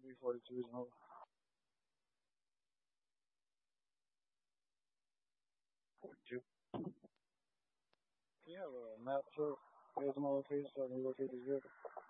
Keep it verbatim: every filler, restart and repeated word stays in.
B forty-two is no. forty-two. Can you have a map for where's my location so I can locate this vehicle?